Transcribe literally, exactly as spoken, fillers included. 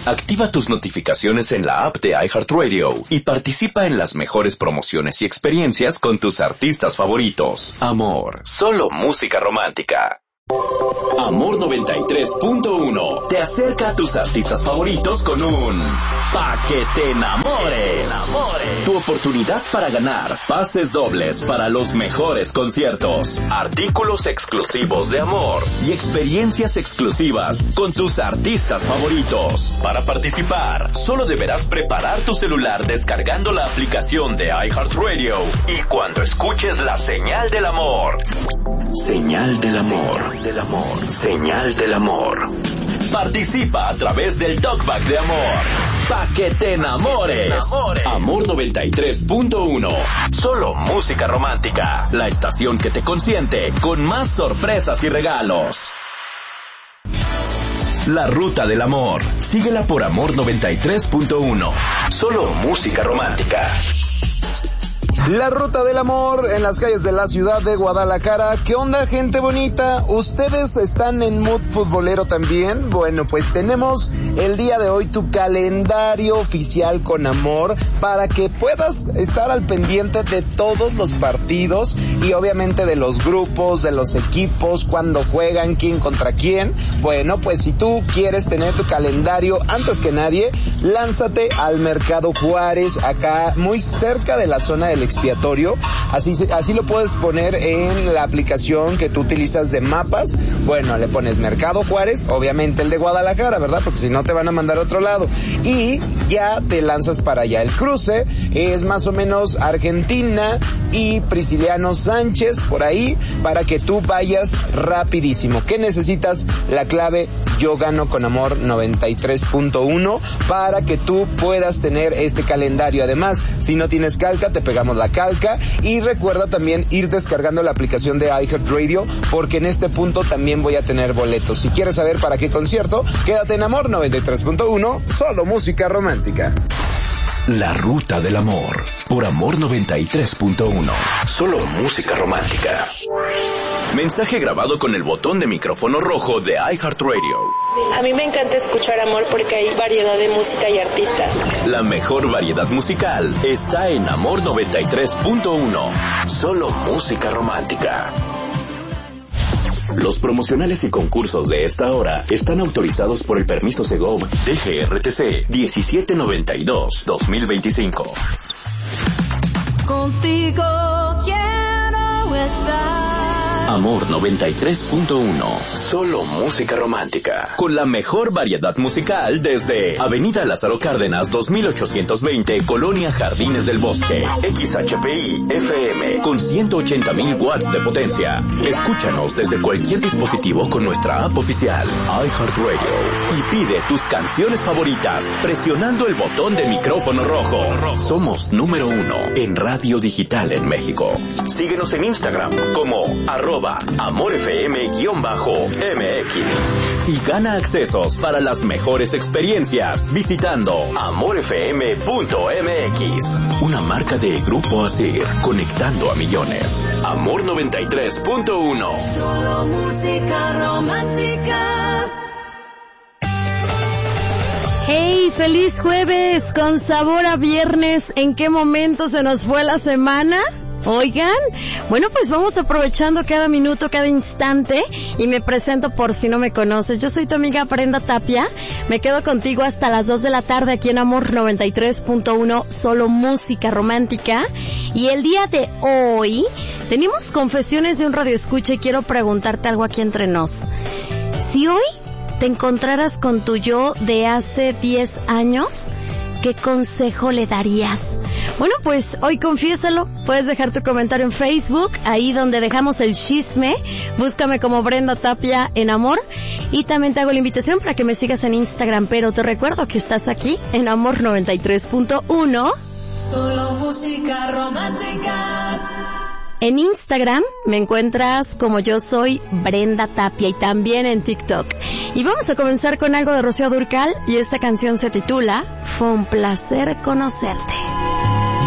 Activa tus notificaciones en la app de iHeartRadio y participa en las mejores promociones y experiencias con tus artistas favoritos. Amor, solo música romántica. Amor noventa y tres punto uno te acerca a tus artistas favoritos con un Pa' que te enamores. Tu oportunidad para ganar pases dobles para los mejores conciertos, artículos exclusivos de Amor y experiencias exclusivas con tus artistas favoritos. Para participar, solo deberás preparar tu celular descargando la aplicación de iHeartRadio y cuando escuches la señal del amor. Señal del amor. Del amor. Señal del amor. Participa a través del Talkback de Amor. Pa' que te enamores. Amor noventa y tres punto uno. Solo música romántica. La estación que te consiente con más sorpresas y regalos. La Ruta del Amor. Síguela por Amor noventa y tres punto uno. Solo música romántica. La Ruta del Amor en las calles de la ciudad de Guadalajara. ¿Qué onda, gente bonita? ¿Ustedes están en mood futbolero también? Bueno, pues tenemos el día de hoy tu calendario oficial con Amor para que puedas estar al pendiente de todos los partidos y obviamente de los grupos, de los equipos, cuándo juegan, quién contra quién. Bueno, pues si tú quieres tener tu calendario antes que nadie, lánzate al Mercado Juárez, acá muy cerca de la zona del expiatorio. Así, así lo puedes poner en la aplicación que tú utilizas de mapas. Bueno, le pones Mercado Juárez, obviamente el de Guadalajara, ¿verdad? Porque si no te van a mandar a otro lado. Y ya te lanzas para allá. El cruce es más o menos Argentina y Prisciliano Sánchez, por ahí, para que tú vayas rapidísimo. ¿Qué necesitas? La clave Yo Gano con Amor noventa y tres punto uno para que tú puedas tener este calendario. Además, si no tienes calca, te pegamos la calca. Y recuerda también ir descargando la aplicación de iHeartRadio, porque en este punto también voy a tener boletos. Si quieres saber para qué concierto, quédate en Amor noventa y tres punto uno, solo música romántica. La Ruta del Amor, por Amor noventa y tres punto uno. Solo música romántica. Mensaje grabado con el botón de micrófono rojo de iHeartRadio. A mí me encanta escuchar Amor porque hay variedad de música y artistas. La mejor variedad musical está en Amor noventa y tres punto uno. Solo música romántica. Los promocionales y concursos de esta hora están autorizados por el permiso Segov D G R T C diecisiete noventa y dos dos mil veinticinco. Contigo quiero estar. Amor noventa y tres punto uno. Solo música romántica. Con la mejor variedad musical desde Avenida Lázaro Cárdenas dos mil ochocientos veinte, Colonia Jardines del Bosque. X H P I F M con ciento ochenta mil watts de potencia. Escúchanos desde cualquier dispositivo con nuestra app oficial iHeartRadio y pide tus canciones favoritas presionando el botón de micrófono rojo. Somos número uno en radio digital en México. Síguenos en Instagram como arroba amorfm-mx y gana accesos para las mejores experiencias visitando amorfm punto m x. Una marca de Grupo Asir, conectando a millones. Amor noventa y tres punto uno. Solo música romántica. ¡Hey! ¡Feliz jueves! Con sabor a viernes. ¿En qué momento se nos fue la semana? Oigan, bueno, pues vamos aprovechando cada minuto, cada instante, y me presento por si no me conoces. Yo soy tu amiga Brenda Tapia, me quedo contigo hasta las dos de la tarde aquí en Amor noventa y tres punto uno, solo música romántica. Y el día de hoy tenemos confesiones de un radioescucha y quiero preguntarte algo aquí entre nos. Si hoy te encontraras con tu yo de hace diez años, ¿qué consejo le darías? Bueno, pues hoy confiésalo. Puedes dejar tu comentario en Facebook, ahí donde dejamos el chisme. Búscame como Brenda Tapia en Amor. Y también te hago la invitación para que me sigas en Instagram. Pero te recuerdo que estás aquí en Amor noventa y tres punto uno. Solo música romántica. En Instagram me encuentras como Yo Soy Brenda Tapia y también en TikTok. Y vamos a comenzar con algo de Rocío Dúrcal y esta canción se titula Fue un placer conocerte.